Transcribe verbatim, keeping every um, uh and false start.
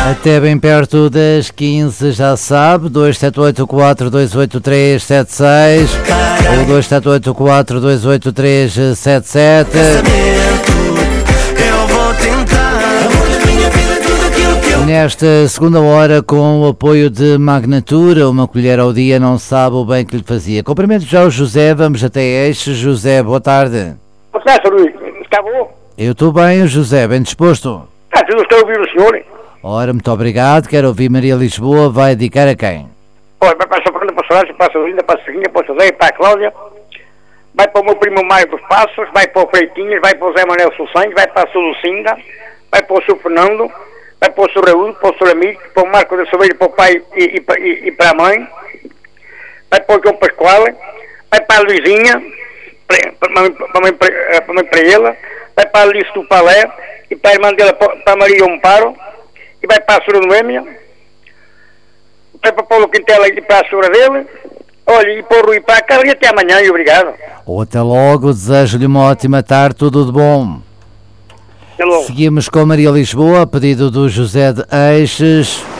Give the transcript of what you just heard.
Até bem perto das quinze, já sabe, dois sete oito quatro dois oito três sete seis ou dois sete oito quatro dois oito três sete sete. Nesta segunda hora, com o apoio de Magnatura, uma colher ao dia não sabe o bem que lhe fazia. Cumprimento já o José, vamos até Eixo. José, boa tarde. Boa tarde, Luís. Está bom? Eu estou bem, José, bem disposto. Está tudo, estou a ouvir o senhor. Ora, muito obrigado, quero ouvir Maria Lisboa, vai dedicar a quem? Olha, vai para a Sofranda, para a Soraya, para a Solinda, para a Seguinha, para a José, para a Cláudia, vai para o meu primo Mário dos Passos, vai para o Freitinhas, vai para o Zé Manuel Sussangue, vai para a Solucinda, vai para o Sr. Fernando, vai para o Sr. Raul, para o Sr. Amigo, para o Marco da Sobeira, para o pai e, e, e, e para a mãe, vai para o João Pascoal, vai para a Luizinha, para, para, para, para, para, para, para ela, vai para a Alice do Palé, e para a irmã dela, para a Maria Amparo, e vai para a Sra. Noêmia, vai para o Paulo Quintela e para a Sra. dele, olha, e para o Rui e para a Carla, e até amanhã, e obrigado. Ou até logo, desejo-lhe uma ótima tarde, tudo de bom. Até logo. Seguimos com Maria Lisboa, pedido do José de Eixes.